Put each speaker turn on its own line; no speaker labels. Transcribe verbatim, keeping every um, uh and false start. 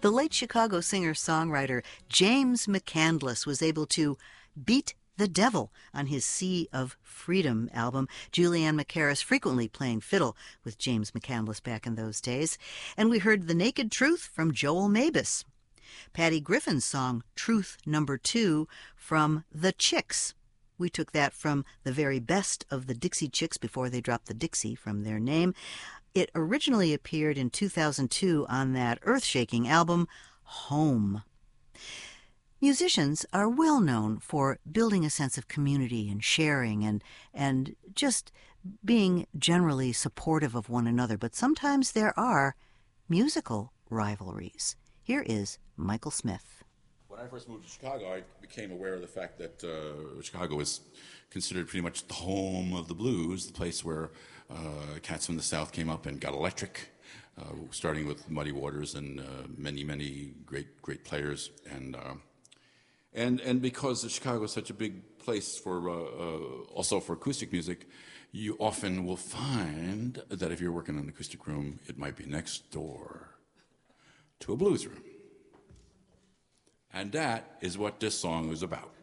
The late Chicago singer-songwriter James McCandless was able to beat the devil on his Sea of Freedom album. Julianne McCarris frequently playing fiddle with James McCandless back in those days. And we heard The Naked Truth from Joel Mabus. Patty Griffin's song Truth Number Two from The Chicks. We took that from the very best of the Dixie Chicks before they dropped the Dixie from their name. It originally appeared in two thousand two on that earth-shaking album, Home. Musicians are well known for building a sense of community and sharing and and just being generally supportive of one another, but sometimes there are musical rivalries. Here is Michael Smith.
When I first moved to Chicago, I became aware of the fact that uh, Chicago is considered pretty much the home of the blues, the place where uh, cats from the South came up and got electric, uh, starting with Muddy Waters and uh, many, many great, great players. And uh, and and because Chicago is such a big place for uh, uh, also for acoustic music, you often will find that if you're working in an acoustic room, it might be next door to a blues room. And that is what this song is about.